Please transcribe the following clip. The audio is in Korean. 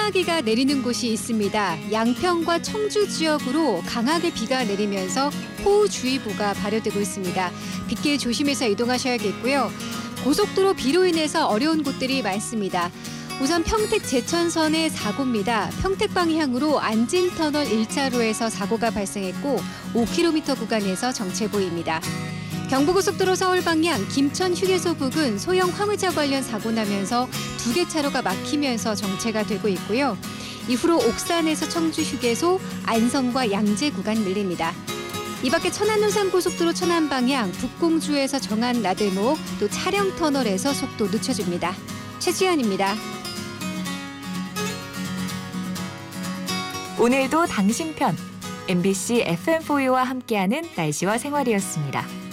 소나기가 내리는 곳이 있습니다. 양평과 청주 지역으로 강하게 비가 내리면서 호우주의보가 발효되고 있습니다. 빗길 조심해서 이동하셔야겠고요. 고속도로 비로 인해서 어려운 곳들이 많습니다. 우선 평택 제천선의 사고입니다. 평택 방향으로 안진터널 1차로에서 사고가 발생했고 5km 구간에서 정체 보입니다. 경부고속도로 서울 방향 김천 휴게소 부근 소형 화물차 관련 사고 나면서 2개 차로가 막히면서 정체가 되고 있고요. 이후로 옥산에서 청주 휴게소, 안성과 양재 구간 밀립니다. 이 밖에 천안운산고속도로 천안 방향 북공주에서 정안 나들목, 또 차량터널에서 속도 늦춰집니다. 최지연입니다. 오늘도 당신 편 MBC FM4U와 함께하는 날씨와 생활이었습니다.